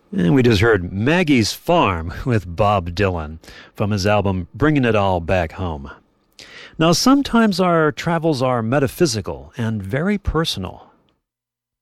And we just heard Maggie's Farm with Bob Dylan from his album Bringing It All Back Home. Now, sometimes our travels are metaphysical and very personal.